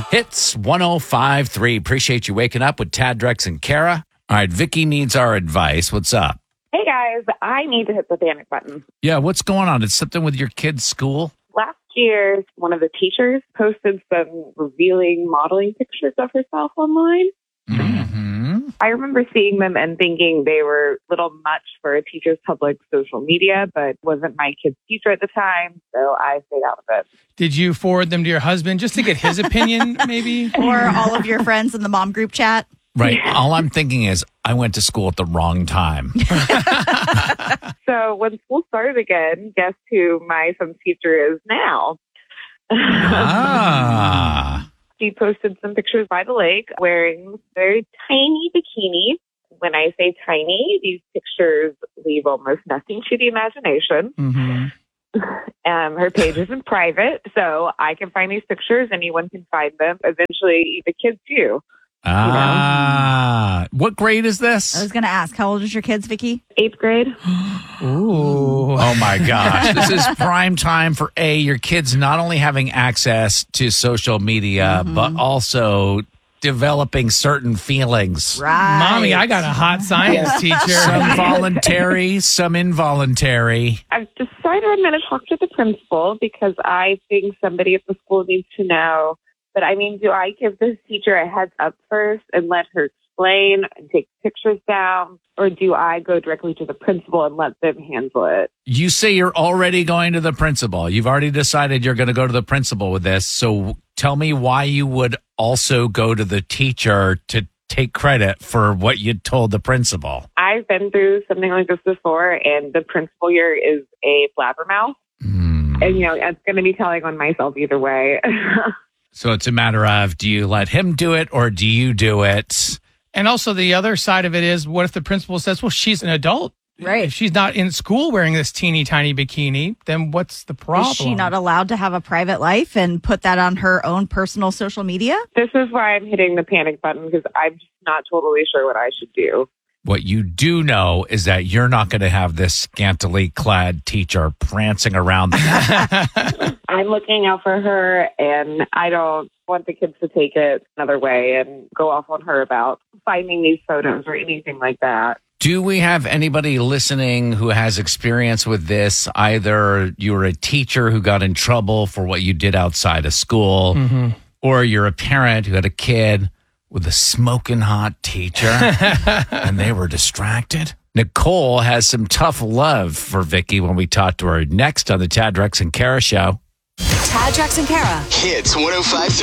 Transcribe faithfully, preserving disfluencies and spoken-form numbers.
Hits one oh five point three. Appreciate you waking up with Tad, Drex, and Kara. All right, Vicky needs our advice. What's up? Hey, guys. I need to hit the panic button. Yeah, what's going on? It's something with your kid's school? Last year, one of the teachers posted some revealing modeling pictures of herself online. Mm-hmm. I remember seeing them and thinking they were a little much for a teacher's public social media, but wasn't my kid's teacher at the time, so I stayed out of it. Did you forward them to your husband just to get his opinion, maybe? Or all of your friends in the mom group chat? Right. All I'm thinking is I went to school at the wrong time. So when school started again, guess who my son's teacher is now? Ah. She posted some pictures by the lake wearing a very tiny bikini. When I say tiny, these pictures leave almost nothing to the imagination. Mm-hmm. Um, her page isn't private, so I can find these pictures. Anyone can find them. Eventually, the kids too. Ah. What grade is this? I was going to ask, how old is your kids, Vicky? Eighth grade. Ooh. Oh, my gosh. This is prime time for A, your kids not only having access to social media, Mm-hmm. but also developing certain feelings. Right. Mommy, I got a hot science teacher. Some voluntary, some involuntary. I've decided I'm going to talk to the principal because I think somebody at the school needs to know. But I mean, do I give this teacher a heads up first and let her explain and take pictures down? Or do I go directly to the principal and let them handle it? You say you're already going to the principal. You've already decided you're going to go to the principal with this. So tell me why you would also go to the teacher to take credit for what you told the principal. I've been through something like this before, and the principal here is a blabbermouth. Mm. And, you know, it's going to be telling on myself either way. So it's a matter of, do you let him do it or do you do it? And also the other side of it is, what if the principal says, well, she's an adult? Right. If she's not in school wearing this teeny tiny bikini, then what's the problem? Is she not allowed to have a private life and put that on her own personal social media? This is why I'm hitting the panic button, because I'm just not totally sure what I should do. What you do know is that you're not going to have this scantily clad teacher prancing around. I'm looking out for her, and I don't want the kids to take it another way and go off on her about finding these photos or anything like that. Do we have anybody listening who has experience with this? Either you're a teacher who got in trouble for what you did outside of school, Mm-hmm. or you're a parent who had a kid with a smoking hot teacher and they were distracted. Nicole has some tough love for Vicky when we talk to her next on the Tad, Drex, and Kara Show. Tad, Drex, and Kara. Hits one oh five.